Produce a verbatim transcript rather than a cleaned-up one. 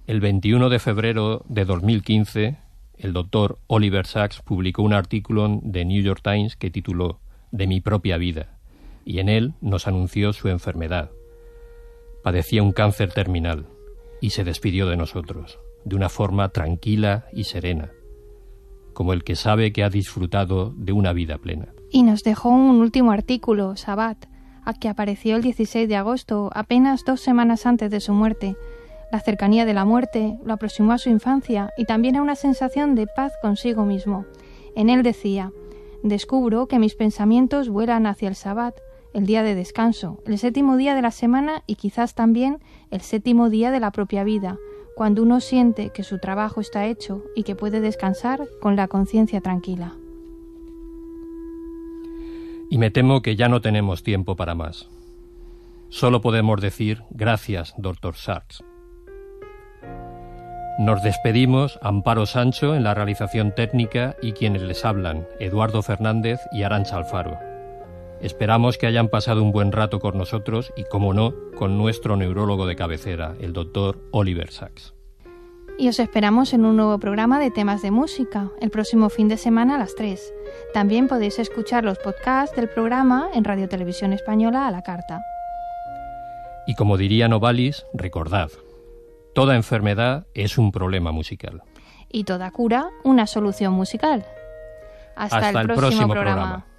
El veintiuno de febrero de dos mil quince, el doctor Oliver Sacks publicó un artículo en The New York Times que tituló «De mi propia vida», y en él nos anunció su enfermedad. Padecía un cáncer terminal y se despidió de nosotros, de una forma tranquila y serena, como el que sabe que ha disfrutado de una vida plena. Y nos dejó un último artículo, Sabbat, a que apareció el dieciséis de agosto, apenas dos semanas antes de su muerte. La cercanía de la muerte lo aproximó a su infancia y también a una sensación de paz consigo mismo. En él decía: «Descubro que mis pensamientos vuelan hacia el Sabbat, el día de descanso, el séptimo día de la semana y quizás también el séptimo día de la propia vida, cuando uno siente que su trabajo está hecho y que puede descansar con la conciencia tranquila». Y me temo que ya no tenemos tiempo para más. Solo podemos decir gracias, doctor Sacks. Nos despedimos, Amparo Sancho en la realización técnica y quienes les hablan, Eduardo Fernández y Arantxa Alfaro. Esperamos que hayan pasado un buen rato con nosotros y, como no, con nuestro neurólogo de cabecera, el doctor Oliver Sacks. Y os esperamos en un nuevo programa de temas de música, el próximo fin de semana a las tres. También podéis escuchar los podcasts del programa en Radio Televisión Española a la carta. Y como diría Novalis, recordad, toda enfermedad es un problema musical. Y toda cura, una solución musical. Hasta, Hasta el, próximo, el próximo programa. programa.